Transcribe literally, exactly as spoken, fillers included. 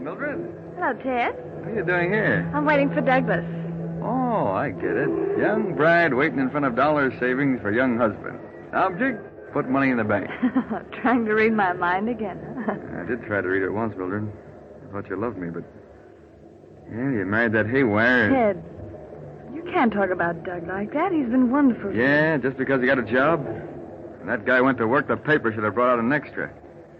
Mildred? Hello, Ted. What are you doing here? I'm waiting for Douglas. Oh, I get it. Young bride waiting in front of dollar savings for young husband. Object? Put money in the bank. Trying to read my mind again. I did try to read it once, Mildred. I thought you loved me, but... Yeah, you married that haywire. Ted, you can't talk about Doug like that. He's been wonderful. Yeah, just because he got a job? When that guy went to work, the paper should have brought out an extra.